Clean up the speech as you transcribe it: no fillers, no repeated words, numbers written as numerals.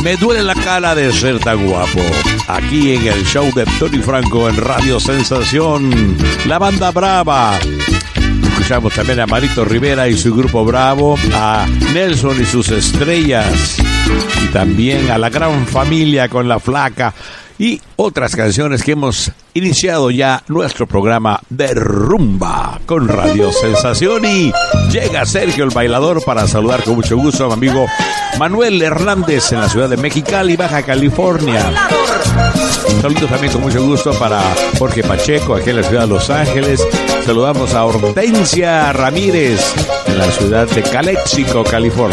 Me duele la cara de ser tan guapo. Aquí en el show de Tony Franco en Radio Sensación, la banda Brava. Escuchamos también a Marito Rivera y su grupo Bravo, a Nelson y sus estrellas, y también a la gran familia con La Flaca y otras canciones que hemos iniciado ya nuestro programa de rumba con Radio Sensación. Y llega Sergio el Bailador para saludar con mucho gusto a mi amigo Manuel Hernández en la ciudad de Mexicali, Baja California. Saludos también con mucho gusto para Jorge Pacheco aquí en la ciudad de Los Ángeles. Saludamos a Hortensia Ramírez en la ciudad de Calexico, California.